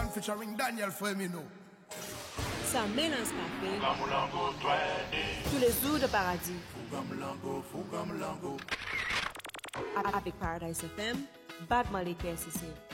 One featuring Daniel Firmino. Ça mélange café. Tous les jours de paradis. Avec Paradise FM, Bad Malik SCC.